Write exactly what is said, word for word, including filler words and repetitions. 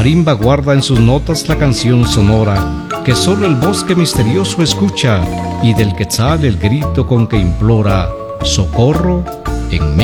marimba guarda en sus notas la canción sonora que solo el bosque misterioso escucha, y del quetzal el grito con que implora socorro en